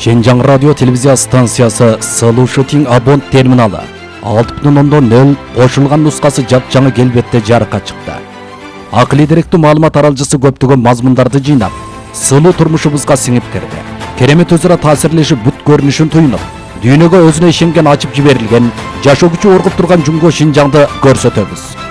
Şenjan Radyo Televizya Stansiyası Sılı Shooting Abont terminалы 6.0 qo'shilgan nusxasi jap-жаңы kelbetте жарыққа chiqdi. Aqli direktli ma'lumot taralgısı көптөгөн mazmunlardı жыйнап, сылуу turmushubuzga singib kirdi. Keremet özüra ta'sirleşip but görünüşün tuyunup, dünyögө özüne işengen açıp jiberilgen, жашоо күчү оргуп турган Жумго Шинжаңды көрсөтөбүз.